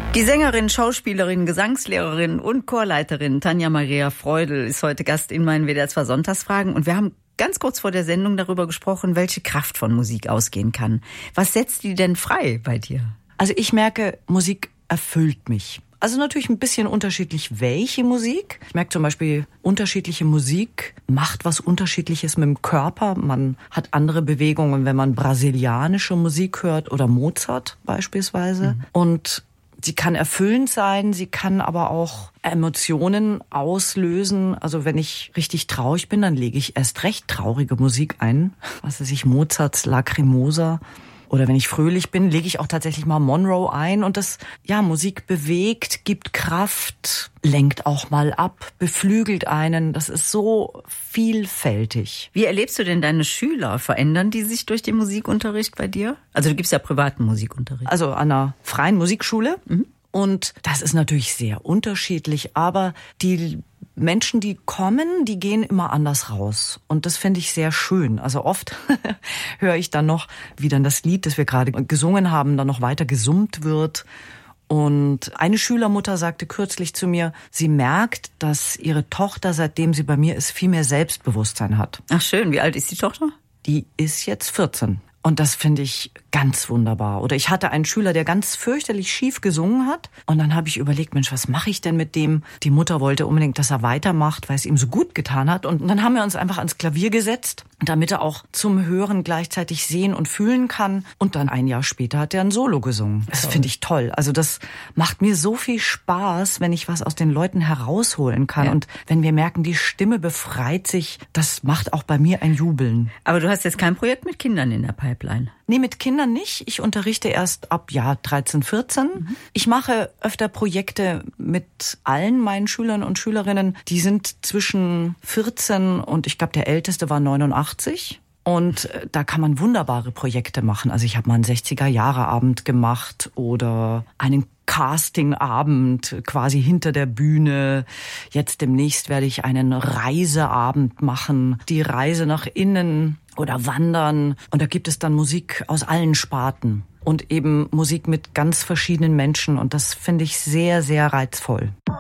Die Sängerin, Schauspielerin, Gesangslehrerin und Chorleiterin Tanja Maria Freudl ist heute Gast in meinen WDR 2 Sonntagsfragen. Und wir haben ganz kurz vor der Sendung darüber gesprochen, welche Kraft von Musik ausgehen kann. Was setzt die denn frei bei dir? Also ich merke, Musik erfüllt mich. Also natürlich ein bisschen unterschiedlich, welche Musik. Ich merke zum Beispiel, unterschiedliche Musik macht was Unterschiedliches mit dem Körper. Man hat andere Bewegungen, wenn man brasilianische Musik hört oder Mozart beispielsweise. Und sie kann erfüllend sein, sie kann aber auch Emotionen auslösen. Also wenn ich richtig traurig bin, dann lege ich erst recht traurige Musik ein. Was weiß ich, Mozarts Lacrimosa. Oder wenn ich fröhlich bin, lege ich auch tatsächlich mal Monroe ein. Und das, ja, Musik bewegt, gibt Kraft, lenkt auch mal ab, beflügelt einen. Das ist so vielfältig. Wie erlebst du denn deine Schüler? Verändern die sich durch den Musikunterricht bei dir? Also du gibst ja privaten Musikunterricht. Also an einer freien Musikschule. Und das ist natürlich sehr unterschiedlich. Aber die Menschen, die kommen, die gehen immer anders raus. Und das finde ich sehr schön. Also oft höre ich dann noch, wie dann das Lied, das wir gerade gesungen haben, dann noch weiter gesummt wird. Und eine Schülermutter sagte kürzlich zu mir, sie merkt, dass ihre Tochter, seitdem sie bei mir ist, viel mehr Selbstbewusstsein hat. Ach schön, wie alt ist die Tochter? Die ist jetzt 14. Und das finde ich ganz wunderbar. Oder ich hatte einen Schüler, der ganz fürchterlich schief gesungen hat. Und dann habe ich überlegt, Mensch, was mache ich denn mit dem? Die Mutter wollte unbedingt, dass er weitermacht, weil es ihm so gut getan hat. Und dann haben wir uns einfach ans Klavier gesetzt, damit er auch zum Hören gleichzeitig sehen und fühlen kann. Und dann ein Jahr später hat er ein Solo gesungen. Das finde ich toll. Also das macht mir so viel Spaß, wenn ich was aus den Leuten herausholen kann. Ja. Und wenn wir merken, die Stimme befreit sich, das macht auch bei mir ein Jubeln. Aber du hast jetzt kein Projekt mit Kindern in der Pipeline? Nee, mit Kindern nicht. Ich unterrichte erst ab Jahr 13, 14. Ich mache öfter Projekte mit allen meinen Schülern und Schülerinnen. Die sind zwischen 14 und ich glaube, der Älteste war 89. Und da kann man wunderbare Projekte machen. Also ich habe mal einen 60er-Jahre-Abend gemacht oder einen Castingabend quasi hinter der Bühne. Jetzt demnächst werde ich einen Reiseabend machen. Die Reise nach innen oder Wandern. Und da gibt es dann Musik aus allen Sparten. Und eben Musik mit ganz verschiedenen Menschen. Und das finde ich sehr, sehr reizvoll.